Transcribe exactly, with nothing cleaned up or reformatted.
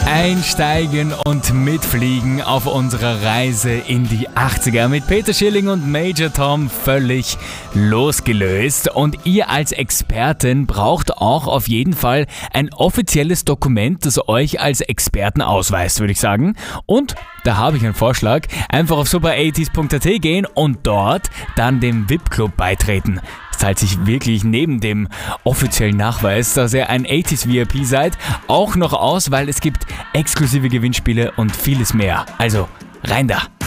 Einsteigen und mitfliegen auf unserer Reise in die achtziger mit Peter Schilling und Major Tom völlig losgelöst. Und ihr als Expertin braucht auch auf jeden Fall ein offizielles Dokument, das euch als Experten ausweist, würde ich sagen. Und da habe ich einen Vorschlag. Einfach auf super achtzig punkt at gehen und dort dann dem V I P-Club beitreten. Es zahlt sich wirklich neben dem offiziellen Nachweis, dass ihr ein achtziger V I P seid, auch noch aus, weil es gibt exklusive Gewinnspiele und vieles mehr. Also rein da!